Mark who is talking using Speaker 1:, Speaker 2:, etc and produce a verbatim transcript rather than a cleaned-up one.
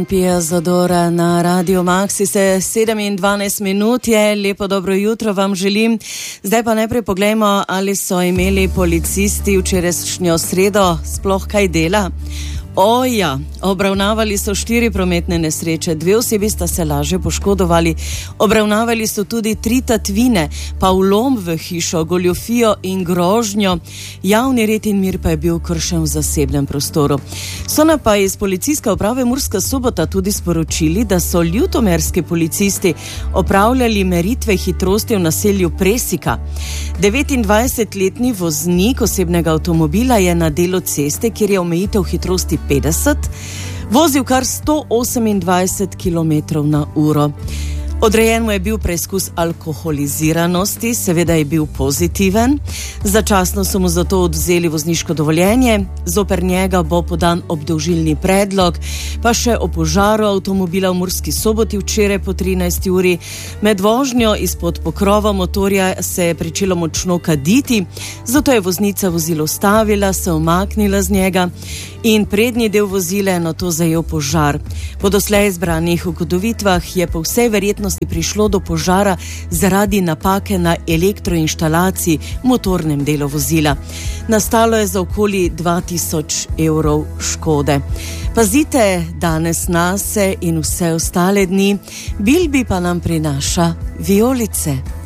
Speaker 1: Pija Zadora na Radio Maxi, se sedem in dvanajst minut je, lepo dobro jutro vam želim. Zdaj pa najprej poglejmo, ali so imeli policisti včerajšnjo sredo sploh kaj dela. O ja, obravnavali so štiri prometne nesreče, dve osebi sta se lažje poškodovali, obravnavali so tudi tri tatvine, pa vlom v hišo, goljofijo in grožnjo, javni red in mir pa je bil kršen v zasebnem prostoru. So nam pa iz policijske uprave Murska Sobota tudi sporočili, da so ljutomerski policisti opravljali meritve hitrosti v naselju Presika. devetindvajsetletni voznik osebnega avtomobila je na delu ceste, kjer je omejitev hitrosti petdeset, vozil kar sto osemindvajset kilometrov na uro. Odrejen mu je bil preizkus alkoholiziranosti, seveda je bil pozitiven. Začasno so mu zato odvzeli vozniško dovoljenje, zoper njega bo podan obdolžilni predlog, pa še o požaru avtomobila v Murski Soboti včeraj po trinajsti uri. Med vožnjo izpod pokrova motorja se je pričelo močno kaditi, zato je voznica vozilo ustavila, se umaknila z njega in prednji del vozila je nato zajel požar. Po doslej zbranih ugotovitvah je po vsej verjetnosti prišlo do požara zaradi napake na elektroinštalaciji v motornem delu vozila. Nastalo je za okoli dva tisoč evrov škode. Pazite danes nase in vse ostale dni, Bilbi pa nam prinaša vijolice.